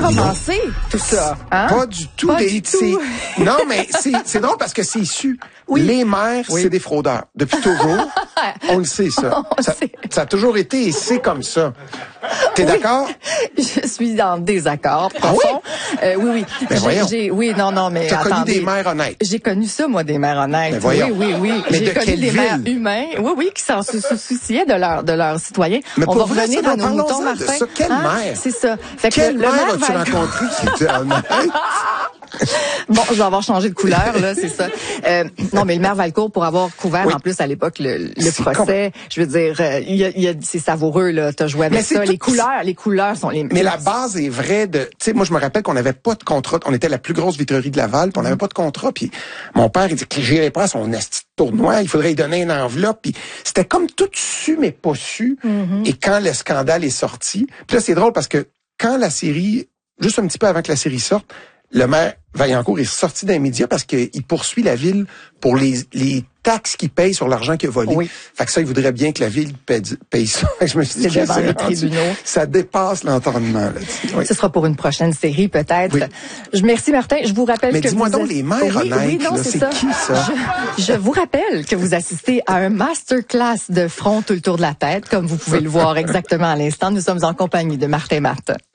commencé, tout ça? Hein? Pas du tout. Pas du tout. Non, mais c'est drôle parce que c'est issu. Oui. Les maires, c'est des fraudeurs. Depuis toujours. On le sait, ça. Ça a toujours été et c'est comme ça. T'es d'accord? Je suis en désaccord profond. Oui. Ben voyons. Mais t'as connu attendez. des maires honnêtes. J'ai connu ça, moi, des maires honnêtes. Ben voyons. Oui. Mais J'ai de connu quelle des maires ville? humains. Oui, qui s'en souciaient de leurs citoyens. Mais on va pour vrai, revenir ça, à nos moutons, parlons-en de Martin. ça. Quelle maire? C'est ça. Fait que Quelle le maire maire as-tu rencontré qui était honnête? Bon, je vais avoir changé de couleur, là, c'est ça. Non, mais le maire Valcourt, pour avoir couvert, en plus, à l'époque, le procès, je veux dire, c'est savoureux, là, t'as joué avec ça. Les couleurs sont les... Mais la base est vraie de... Tu sais, moi, je me rappelle qu'on n'avait pas de contrat. On était la plus grosse vitrerie de Laval, puis on n'avait pas de contrat. Puis mon père, il dit que j'irais pas à son asti de tournoi, il faudrait lui donner une enveloppe. Puis c'était comme tout su, mais pas su. Et quand le scandale est sorti... Puis là, c'est drôle parce que quand la série... Juste un petit peu avant que la série sorte, le maire Vaillancourt est sorti d'un média parce qu'il poursuit la ville pour les taxes qu'il paye sur l'argent qu'il a volé. Oui. Fait que ça, il voudrait bien que la ville paye ça. Je me suis dit que devant les tribunaux. Ça dépasse l'entendement. Oui. Ce sera pour une prochaine série, peut-être. Oui. Merci, Martin. Je vous rappelle que dis-moi donc, les maires honnêtes, c'est qui ça? Je vous rappelle que vous assistez à un masterclass de front tout le tour de la tête, comme vous pouvez le voir exactement à l'instant. Nous sommes en compagnie de Martin Martin.